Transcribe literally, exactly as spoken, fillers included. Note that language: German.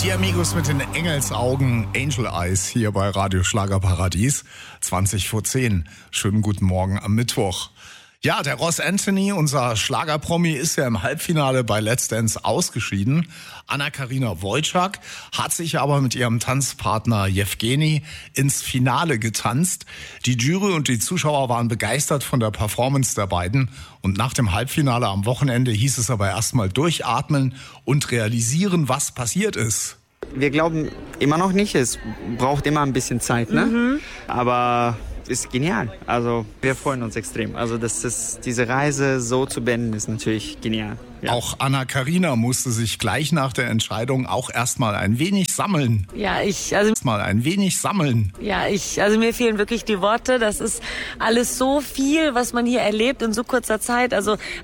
Die Amigos mit den Engelsaugen, Angel Eyes, hier bei Radio Schlagerparadies, zwanzig vor zehn. Schönen guten Morgen am Mittwoch. Ja, der Ross Anthony, unser Schlagerpromi, ist ja im Halbfinale bei Let's Dance ausgeschieden. Anna-Karina Wojcik hat sich aber mit ihrem Tanzpartner Jewgeni ins Finale getanzt. Die Jury und die Zuschauer waren begeistert von der Performance der beiden. Und nach dem Halbfinale am Wochenende hieß es aber erstmal durchatmen und realisieren, was passiert ist. Wir glauben immer noch nicht, es braucht immer ein bisschen Zeit, ne? Mhm. Aber ist genial. Also wir freuen uns extrem. Also das ist, diese Reise so zu beenden, ist natürlich genial. Ja. Auch Anna-Karina musste sich gleich nach der Entscheidung auch erstmal ein wenig sammeln. Ja, ich, also mal ein wenig sammeln. Ja, ich, also mir fehlen wirklich die Worte. Das ist alles so viel, was man hier erlebt in so kurzer Zeit. Also